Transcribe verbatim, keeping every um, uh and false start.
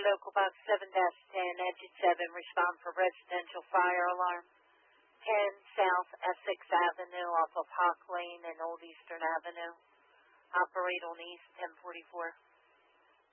Vocal Box seven dash ten, Engine seven, respond for residential fire alarm. ten South Essex Avenue off of Hawk Lane and Old Eastern Avenue. Operate on East ten forty-four.